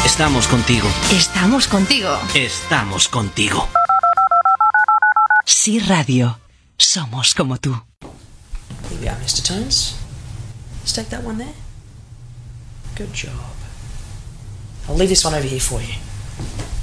Estamos contigo. Estamos contigo. Estamos contigo. Sí Radio. Somos como tú. Here we are, Mr. Tones. Let's take that one there. Good job. I'll leave this one over here for you.